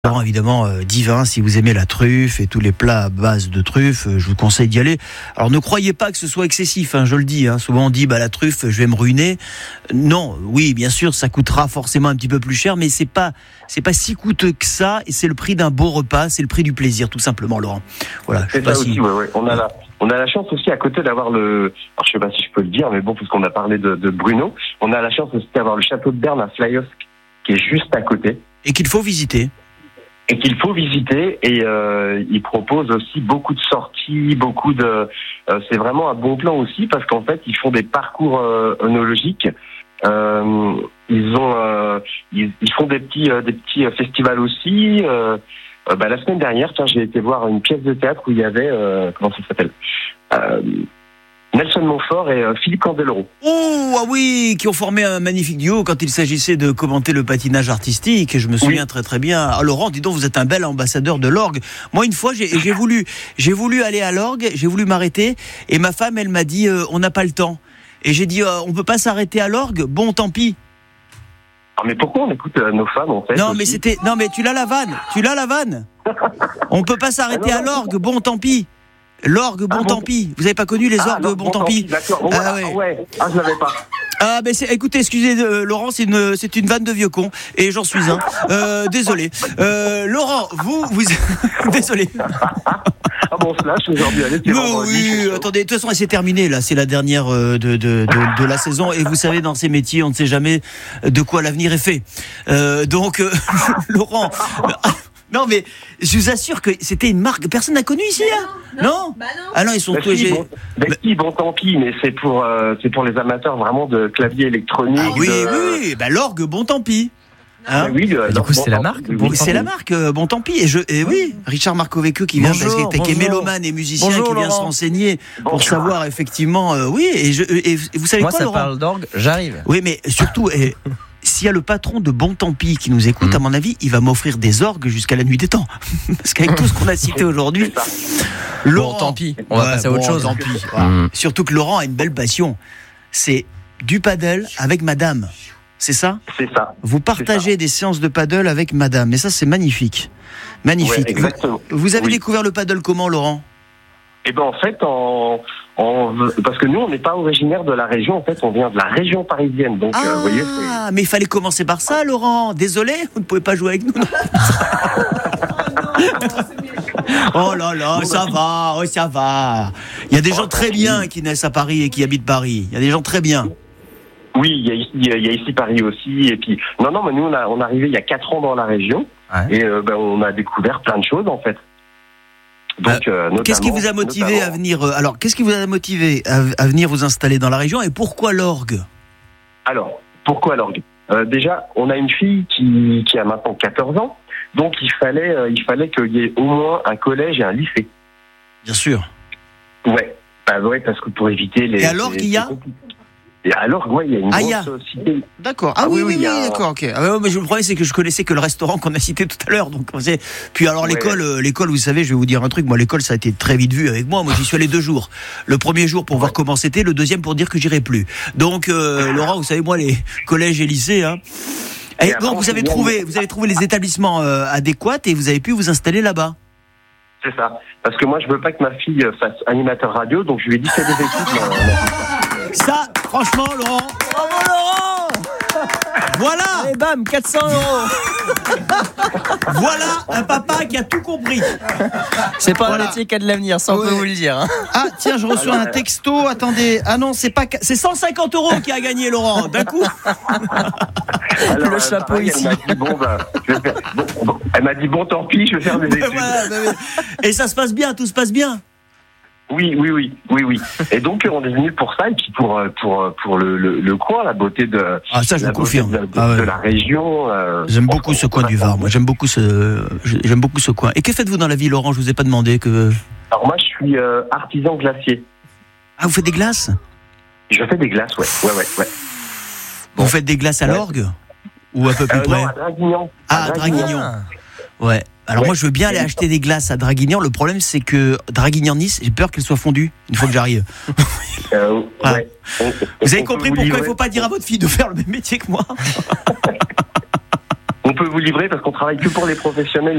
Restaurant évidemment divin, si vous aimez la truffe et tous les plats à base de truffe, je vous conseille d'y aller. Alors ne croyez pas que ce soit excessif, je le dis, souvent on dit la truffe je vais me ruiner. Non, oui bien sûr ça coûtera forcément un petit peu plus cher, mais c'est pas si coûteux que ça, et c'est le prix d'un beau repas, c'est le prix du plaisir tout simplement, Laurent. Voilà. C'est ça aussi, ouais. On a la chance aussi à côté d'avoir alors je sais pas si je peux le dire, mais bon, puisqu'on a parlé de Bruno, on a la chance aussi d'avoir le château de Berne à Flyosque qui est juste à côté. Et qu'il faut visiter. Et il propose aussi beaucoup de sorties, c'est vraiment un bon plan aussi parce qu'en fait ils font des parcours œnologiques. Ils font des petits festivals aussi. La semaine dernière, j'ai été voir une pièce de théâtre où il y avait comment ça s'appelle, Nelson Montfort et Philippe Candeloro. Oh, ah oui, qui ont formé un magnifique duo quand il s'agissait de commenter le patinage artistique. Je me souviens très très bien. Ah, Laurent, dis donc, vous êtes un bel ambassadeur de l'orgue. Moi, une fois, j'ai voulu aller à l'orgue, j'ai voulu m'arrêter, et ma femme, elle m'a dit, on n'a pas le temps. Et j'ai dit, on peut pas s'arrêter à l'orgue. Bon, tant pis. Ah, mais pourquoi on écoute nos femmes en fait? Non, mais tu l'as la vanne. On peut pas s'arrêter à l'orgue. Bon, tant pis. L'orgue, tant pis. Vous avez pas connu les orgues, bon tant pis. D'accord. Ouais. Je l'avais pas. Ah, mais écoutez, excusez, Laurent, c'est une vanne de vieux con, et j'en suis un. Désolé. Laurent, vous, désolé. Ah bon, slash aujourd'hui, allez, c'est oui, attendez, de toute façon, c'est terminé, là, c'est la dernière de la saison, et vous savez, dans ces métiers, on ne sait jamais de quoi l'avenir est fait. Donc, Laurent. Non, mais je vous assure que c'était une marque. Personne n'a connu ici, Non. Ah non, ils sont tous. Bon, tant pis, mais c'est pour les amateurs vraiment de clavier électronique. Ah oui. L'orgue, bon tant pis. Du coup, c'est la marque. C'est la marque, bon tant pis. Et oui, Richard Marcovecu qui vient, qui est mélomane et musicien, qui vient se renseigner pour savoir effectivement. Oui, et vous savez quoi, Laurent ? Moi, ça parle d'orgue, j'arrive. Oui, mais surtout. S'il y a le patron de Bon Tant Pis qui nous écoute, à mon avis, il va m'offrir des orgues jusqu'à la nuit des temps. Parce qu'avec tout ce qu'on a cité aujourd'hui, Laurent, bon, tant pis, on va passer à autre chose. Tant pis. Voilà. Surtout que Laurent a une belle passion. C'est du paddle avec madame. C'est ça ? C'est ça. Vous partagez des séances de paddle avec madame. Et ça, c'est magnifique. Magnifique. Ouais, exactement. Vous avez découvert le paddle comment, Laurent ? Eh ben en fait, parce que nous, on n'est pas originaire de la région. En fait, on vient de la région parisienne. Donc, vous voyez. Mais il fallait commencer par ça, Laurent. Désolé, vous ne pouvez pas jouer avec nous. Oh là là, ça va. Il y a des gens très bien qui naissent à Paris et qui habitent Paris. Il y a des gens très bien. Oui, il y a ici Paris aussi. Et puis, non, mais nous, on est arrivé il y a 4 ans dans la région. Ouais. Et on a découvert plein de choses, en fait. Donc, qu'est-ce qui vous a motivé à venir qu'est-ce qui vous a motivé à venir vous installer dans la région, et pourquoi l'orgue ? Alors, pourquoi l'orgue ? Déjà, on a une fille qui a maintenant 14 ans, donc il fallait qu'il y ait au moins un collège et un lycée. Bien sûr. Ouais, parce que pour éviter les. Et à l'orgue, il y a ? Et alors, il y a une grosse cité. D'accord. Oui, d'accord, ok. Mais le problème, c'est que je connaissais que le restaurant qu'on a cité tout à l'heure. Donc, puis alors, l'école, vous savez, je vais vous dire un truc. Moi, l'école, ça a été très vite vu avec moi. Moi, j'y suis allé 2 jours. Le premier jour pour voir comment c'était, le deuxième pour dire que j'irai plus. Donc, Laurent, vous savez, moi, les collèges et lycées, Et donc, vous avez trouvé les établissements adéquats et vous avez pu vous installer là-bas. C'est ça. Parce que moi, je veux pas que ma fille fasse animateur radio, donc je lui ai dit fais des études. Ça, franchement, Laurent. Bravo, Laurent. Voilà. Et bam, 400 €. Voilà un papa qui a tout compris. C'est pas un métier qui a de l'avenir, ça on peut vous le dire. Ah tiens, je reçois un texto. Attendez. Ah non, c'est 150 € qui a gagné, Laurent. D'un coup. Alors, le chapeau ici. Elle m'a dit bon, tant pis, je vais faire des études. Et ça se passe bien, tout se passe bien. Oui. Et donc on est venu pour ça, et puis pour le coin, la beauté de. Ah ça je vous confirme. De la région. J'aime beaucoup ce coin du Var. Moi j'aime beaucoup ce coin. Et que faites-vous dans la vie, Laurent ? Je vous ai pas demandé que. Alors moi je suis artisan glacier. Ah, vous faites des glaces ? Je fais des glaces, ouais. Vous faites des glaces à l'orgue ? Ou un peu plus près ? Non, à Draguignan. Ah, à Draguignan. Ouais. Alors moi je veux bien aller acheter des glaces à Draguignan. Le problème c'est que Draguignan-Nice, j'ai peur qu'elles soient fondues une fois que j'arrive. Ouais. Vous avez compris pourquoi il ne faut pas dire à votre fille de faire le même métier que moi ? On peut vous livrer parce qu'on travaille que pour les professionnels.